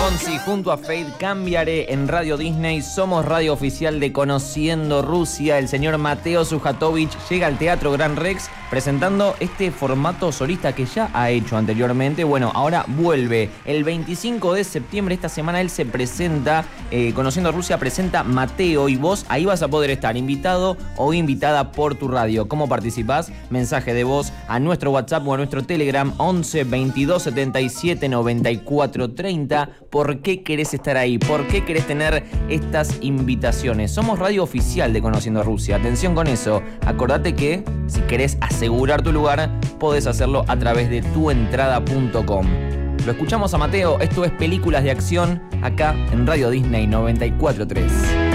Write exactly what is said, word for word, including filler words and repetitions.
Fonsi junto a Fade Cambiaré en Radio Disney. Somos radio oficial de Conociendo Rusia. El señor Mateo Sujatovich llega al Teatro Gran Rex presentando este formato solista que ya ha hecho anteriormente. Bueno, ahora vuelve el veinticinco de septiembre. Esta semana él se presenta, eh, Conociendo Rusia presenta Mateo, y vos ahí vas a poder estar invitado o invitada por tu radio. ¿Cómo participás? Mensaje de voz a nuestro WhatsApp o a nuestro Telegram once veintidós setenta y siete noventa y cuatro treinta. ¿Por qué querés estar ahí? ¿Por qué querés tener estas invitaciones? Somos radio oficial de Conociendo Rusia. Atención con eso. Acordate que si querés asegurar tu lugar, podés hacerlo a través de tu entrada punto com. Lo escuchamos a Mateo. Esto es Películas de Acción acá en Radio Disney noventa y cuatro punto tres.